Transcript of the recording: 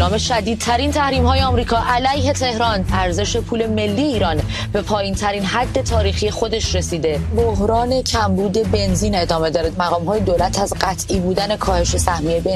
اعلام شدیدترین تحریم‌های آمریکا علیه تهران، ارزش پول ملی ایران به پایین‌ترین حد تاریخی خودش رسیده. بحران کمبود بنزین ادامه داره. مقام‌های دولت از قطعی بودن کاهش سهمیه